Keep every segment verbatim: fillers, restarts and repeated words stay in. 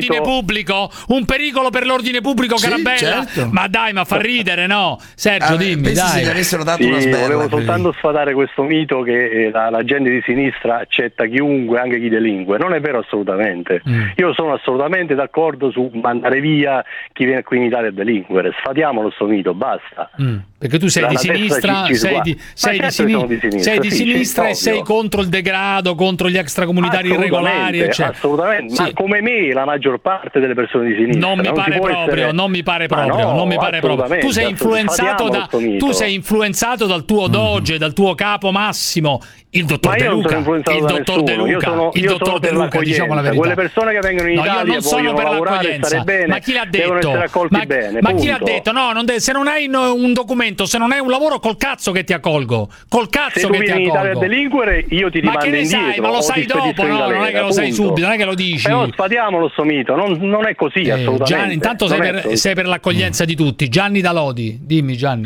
l'ordine pubblico, un pericolo per l'ordine pubblico, sì, Carabella. certo. Ma dai, ma fa ridere, no? Sergio, ah, dimmi, dai. Se gli avessero dato sì, una sberla, volevo soltanto sfatare questo mito che la, la gente di sinistra accetta chiunque, anche chi delinque. Non è vero assolutamente. Mm. Io sono assolutamente d'accordo su mandare via chi viene qui in Italia a delinquere. Sfatiamolo sto mito, basta. Mm. Perché tu sei la, di la sinistra, ci, ci sei, di, sei, certo di, sini- di sinistra, sei di sì, sinistra sì, e sei contro il degrado, contro gli extracomunitari irregolari, eccetera. Assolutamente, sì. Ma come me la maggior parte delle persone di sinistra. Non mi non pare proprio, essere... non mi pare proprio, no, non mi pare proprio. Tu sei influenzato da tu sei influenzato dal tuo doge, mm. dal tuo capo massimo, il dottor De Luca. Il dottor De Luca, sono, il dottor De Luca, diciamo la verità. Quelle persone che vengono in no, Italia io non sono per l'accoglienza. bene, ma chi l'ha detto? Devono essere accolti ma, bene. Ma punto. chi l'ha detto? No, non de- se non hai un documento, se non hai un lavoro, col cazzo che ti accolgo. Col cazzo che ti accolgo. Se tu vieni in Italia a delinquere, io ti rimando indietro. Ma che ne sai? Ma lo sai dopo, no? Non è che lo sai subito, non è che lo dici. Però sfatiamolo sto mito, non, non è così eh, assolutamente. Gianni, intanto sei per, sei per l'accoglienza di tutti. Gianni da Lodi, dimmi Gianni.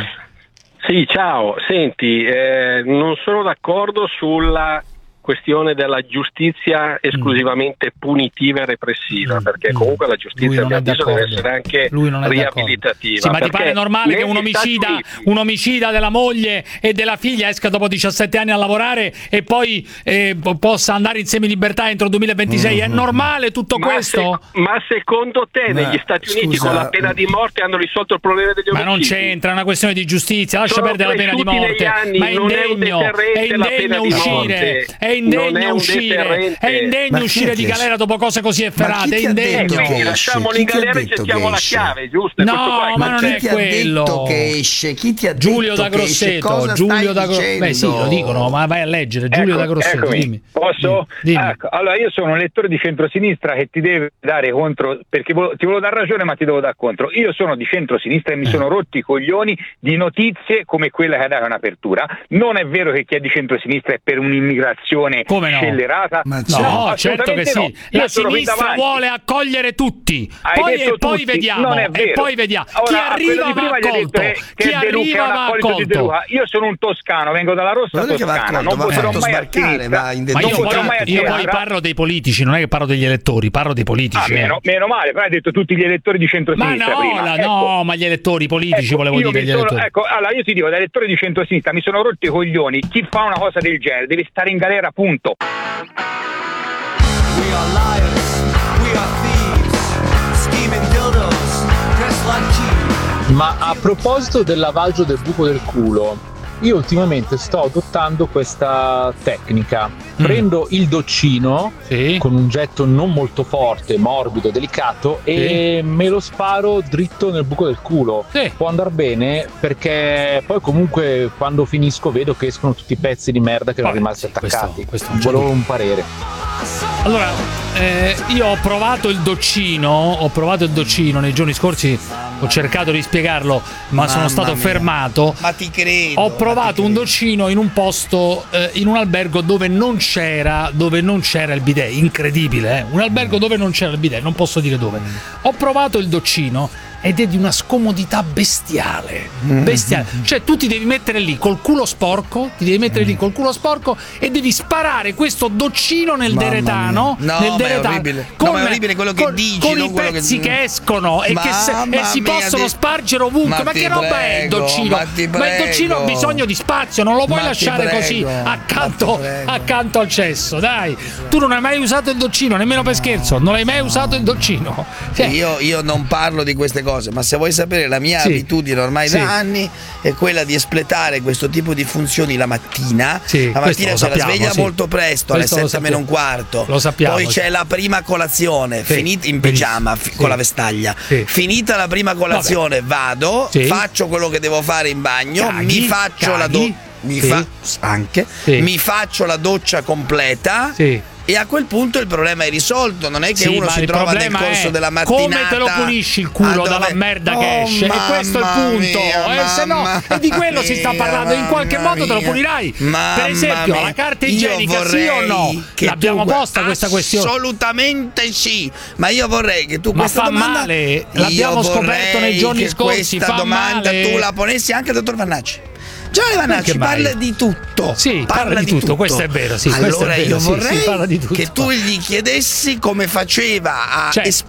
Sì, ciao. Senti, eh, non sono d'accordo sulla questione della giustizia esclusivamente mm. punitiva e repressiva, perché comunque la giustizia a mio avviso deve essere anche riabilitativa. Sì, ma ti pare normale che un omicida, un omicida della moglie e della figlia esca dopo diciassette anni a lavorare e poi eh, possa andare insieme in libertà entro il duemilaventisei? Mm-hmm. È normale tutto ma questo? Se, ma secondo te ma, negli Stati Uniti scusa, con la pena di morte hanno risolto il problema degli omicidi? Ma non c'entra, è una questione di giustizia, lascia Sono perdere la pena di morte. Anni, ma è indegno, è indegno uscire, è indegno uscire, è indegno uscire di galera dopo cose così efferate, è indegno. Quindi lasciamolo in galera e cerchiamo la chiave, giusto? No, ma non è quello. Che esce? Chi ti ha detto Giulio da Grosseto, Giulio da Grosseto. Beh sì, lo dicono, ma vai a leggere. Giulio ecco, da Grosseto, dimmi. Posso? Dimmi. Ecco, allora io sono un lettore di centrosinistra che ti deve dare contro, perché ti volevo dare ragione ma ti devo dare contro. Io sono di centrosinistra e mi eh. sono rotti i coglioni di notizie come quella che ha dato un'apertura. Non è vero che chi è di centrosinistra è per un'immigrazione come no? scellerata. Ma no, no certo che sì. No. La sinistra vuole accogliere tutti. Hai poi e poi tutti. vediamo. Non è vero. E poi vediamo. Ora, chi arriva va accolto. Che, chi che arriva va accolto. Io sono un toscano, vengo dalla Rossa non Toscana, non potrò mai sbarcare, va in ma io, poi, io poi parlo dei politici, non è che parlo degli elettori, parlo dei politici. Ah, meno, meno male, però hai detto tutti gli elettori di centrosinistra ma no, prima. La, ecco. no, ma gli elettori politici ecco, volevo dire gli sono, elettori. Ecco, allora io ti dico, da elettore di centrosinistra mi sono rotti i coglioni, chi fa una cosa del genere deve stare in galera, punto. We are liars, we are thieves, scheming dildos, dressed like cheese. Ma a proposito del lavaggio del buco del culo, io ultimamente sto adottando questa tecnica. Mm. Prendo il doccino sì. con un getto non molto forte, morbido, delicato sì. e me lo sparo dritto nel buco del culo. Sì. Può andar bene perché poi comunque quando finisco vedo che escono tutti i pezzi di merda che erano rimasti attaccati. Questo, questo Volevo un parere. Allora, eh, io ho provato il doccino, ho provato il doccino nei giorni scorsi, ho cercato di spiegarlo, ma Mamma sono stato mia. fermato. Ma ti credo. Ho provato un doccino in un posto, eh, in un albergo dove non c'era, dove non c'era il bidet, incredibile, eh? Un albergo dove non c'era il bidet, non posso dire dove. Ho provato il doccino ed è di una scomodità bestiale, bestiale. Cioè tu ti devi mettere lì col culo sporco, ti devi mettere lì col culo sporco e devi sparare questo doccino nel Mamma deretano, no, nel ma deretano, è orribile. con, No, ma è orribile quello che con, dici, con non i quello pezzi che... che escono e, che se, e si mia, possono ti... spargere ovunque. Ma, ma che roba prego, è il doccino? Ma, ma il doccino ha bisogno di spazio, non lo puoi ma lasciare così accanto, accanto al cesso. Dai, tu non hai mai usato il doccino, nemmeno per scherzo, non hai mai usato il doccino. Cioè, io, io non parlo di queste cose, ma se vuoi sapere la mia sì. abitudine ormai sì. da anni è quella di espletare questo tipo di funzioni la mattina. Sì, la mattina c'è sappiamo, la sveglia sì. molto presto, questo alle sette meno un quarto. Lo sappiamo. Poi c'è la prima colazione, sì. finita in pigiama sì. con la vestaglia. Sì. Finita la prima colazione, Vabbè. vado, sì. faccio quello che devo fare in bagno, caghi, mi faccio caghi. la doccia. Mi, sì. fa- anche, sì. mi faccio la doccia completa. Sì. E a quel punto il problema è risolto, non è che sì, uno si trova nel corso della mattinata. Come te lo pulisci il culo dove... dalla merda oh, che esce? E questo è il punto. Mia, eh, se no, e di quello si sta parlando. In qualche modo te lo pulirai. Mamma per esempio, mia. la carta igienica, sì o no? Che L'abbiamo tu... posta questa questione. Assolutamente sì. Ma io vorrei che tu Ma questa fa domanda. male. L'abbiamo scoperto nei giorni scorsi. Questa fa domanda male. tu la ponessi anche al dottor Vannacci. Giovanni Vannacci parla di tutto. Sì, parla, parla di, di tutto. tutto, questo è vero. Sì, allora è vero, io sì, vorrei sì, parla di tutto. che tu gli chiedessi come faceva a cioè,